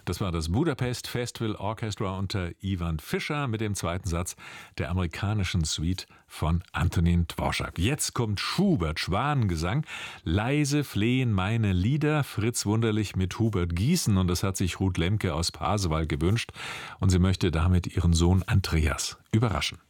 Das war das Budapest Festival Orchestra unter Ivan Fischer mit dem zweiten Satz der amerikanischen Suite von Antonin Dvorak. Jetzt kommt Schubert, Schwanengesang. Leise flehen meine Lieder, Fritz Wunderlich mit Hubert Gießen. Und das hat sich Ruth Lemke aus Pasewalk gewünscht. Und sie möchte damit ihren Sohn Andreas überraschen.